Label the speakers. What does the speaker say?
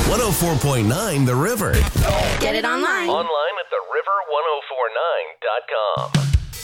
Speaker 1: 104.9 The River.
Speaker 2: Get it online.
Speaker 1: Online at theriver1049.com.